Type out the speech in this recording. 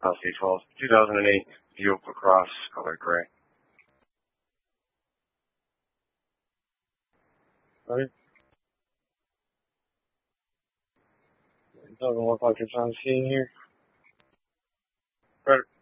LC12, 2008 Buick LaCrosse, color gray. Right? It doesn't look like it's on scene here. Right.